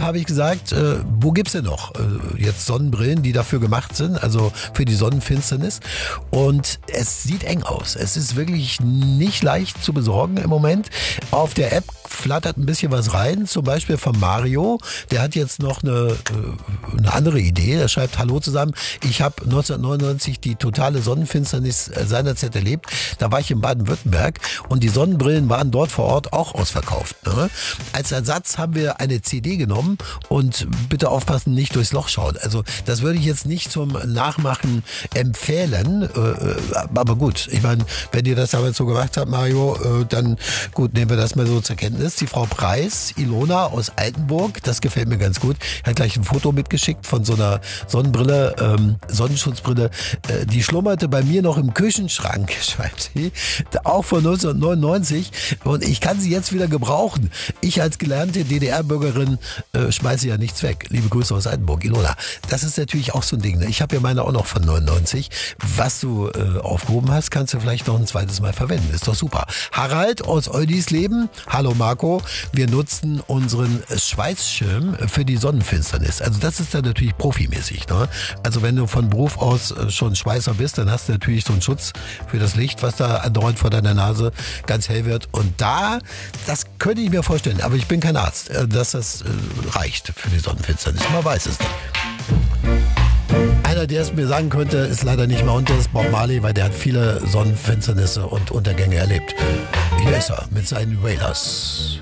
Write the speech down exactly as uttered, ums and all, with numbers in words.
habe ich gesagt, äh, wo gibt's denn noch äh, jetzt Sonnenbrillen, die dafür gemacht sind, also für die Sonnenfinsternis. Und es sieht eng aus. Es ist wirklich nicht leicht zu besorgen im Moment. Auf der App flattert ein bisschen was rein, zum Beispiel von Mario. Der hat jetzt noch eine, äh, eine andere Idee. Er schreibt: Hallo zusammen, ich habe neunzehnhundertneunundneunzig die totale Sonnenfinsternis seinerzeit erlebt. Da war ich in Baden-Württemberg und die Sonnenbrillen waren dort vor Ort auch ausverkauft. Ne? Als Ersatz haben wir eine C D genommen und bitte aufpassen, nicht durchs Loch schauen. Also das würde ich jetzt nicht zum Nachmachen empfehlen. Äh, aber gut, ich meine, wenn ihr das damals so gemacht habt, Mario, äh, dann gut, nehmen wir das mal so zur Kenntnis. Die Frau Preis, Ilona aus Altenburg, das gefällt mir ganz gut, hat gleich ein Foto mitgeschickt von so einer Sonnenbrille, ähm, Sonnenschutzbrille. Äh, die schlummerte bei mir noch im Küchenschrank, schreibt sie, auch von neunzehnhundertneunundneunzig, und ich kann sie jetzt wieder gebrauchen. Ich als gelernte D D R-Bürgerin äh, schmeiße ja nichts weg. Liebe Grüße aus Altenburg, Ilona. Das ist natürlich auch so ein Ding. Ne? Ich habe ja meine auch noch von neunundneunzig. Was du äh, aufgehoben hast, kannst du vielleicht noch ein zweites Mal verwenden. Ist doch super. Harald aus Oldisleben. Hallo Marco. Wir nutzen unseren Schweißschirm für die Sonnenfinsternis. Also das ist dann natürlich profimäßig. Ne? Also wenn du von Beruf aus schon Schweißer bist, dann hast du natürlich so einen Schutz für das Licht, was da andauernd vor deiner Nase ganz hell wird. Und da, das könnte ich mir vorstellen, aber ich bin kein Arzt, dass das reicht für die Sonnenfinsternis. Man weiß es nicht. Einer, der es mir sagen könnte, ist leider nicht mehr unter, ist Bob Marley, weil der hat viele Sonnenfinsternisse und Untergänge erlebt. Hier ist er mit seinen Wailers.